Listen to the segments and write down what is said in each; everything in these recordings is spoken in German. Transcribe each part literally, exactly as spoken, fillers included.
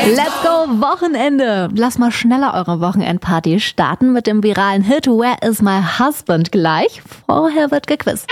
Let's go, Wochenende! Lass mal schneller eure Wochenendparty starten mit dem viralen Hit Where is my husband gleich. Vorher wird gequizt.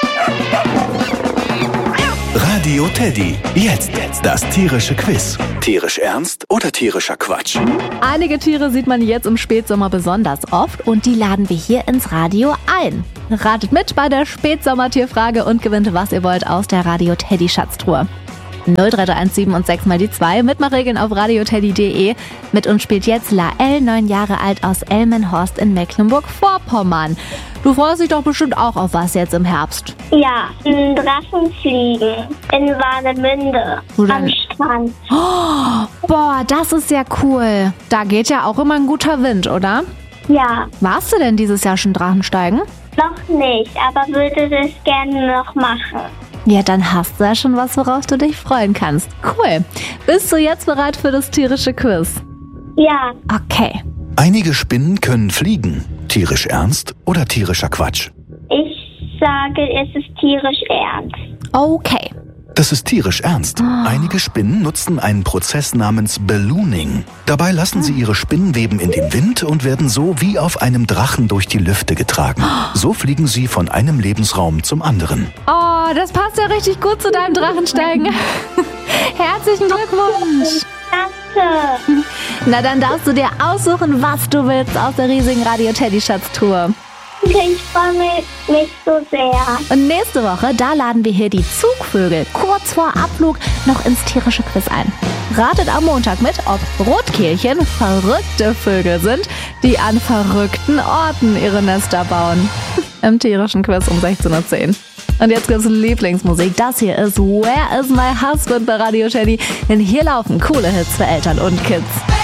Radio Teddy. Jetzt das tierische Quiz. Tierisch ernst oder tierischer Quatsch? Einige Tiere sieht man jetzt im Spätsommer besonders oft und die laden wir hier ins Radio ein. Ratet mit bei der Spätsommertierfrage und gewinnt, was ihr wollt, aus der Radio Teddy Schatztruhe. null drei drei eins sieben und sechs mal die zwei. Mitmachregeln auf radioteddy punkt de. Mit uns spielt jetzt Lael, neun Jahre alt, aus Elmenhorst in Mecklenburg-Vorpommern. Du freust dich doch bestimmt auch auf was jetzt im Herbst. Ja, ein Drachenfliegen in Warnemünde am Strand. Oh, boah, das ist ja cool. Da geht ja auch immer ein guter Wind, oder? Ja. Warst du denn dieses Jahr schon Drachensteigen? Noch nicht, aber würde das gerne noch machen. Ja, dann hast du ja schon was, worauf du dich freuen kannst. Cool. Bist du jetzt bereit für das tierische Quiz? Ja. Okay. Einige Spinnen können fliegen. Tierisch ernst oder tierischer Quatsch? Ich sage, es ist tierisch ernst. Okay. Das ist tierisch ernst. Einige Spinnen nutzen einen Prozess namens Ballooning. Dabei lassen sie ihre Spinnweben in den Wind und werden so wie auf einem Drachen durch die Lüfte getragen. So fliegen sie von einem Lebensraum zum anderen. Oh, das passt ja richtig gut zu deinem Drachensteigen. Herzlichen Glückwunsch. Danke. Na, dann darfst du dir aussuchen, was du willst aus der riesigen Radio Teddy Schatztruhe. Ich freue mich, mich so sehr. Und nächste Woche, da laden wir hier die Zugvögel kurz vor Abflug noch ins tierische Quiz ein. Ratet am Montag mit, ob Rotkehlchen verrückte Vögel sind, die an verrückten Orten ihre Nester bauen. Im tierischen Quiz um sechzehn Uhr zehn. Und jetzt gibt's Lieblingsmusik. Das hier ist Where is my husband bei Radio Teddy. Denn hier laufen coole Hits für Eltern und Kids.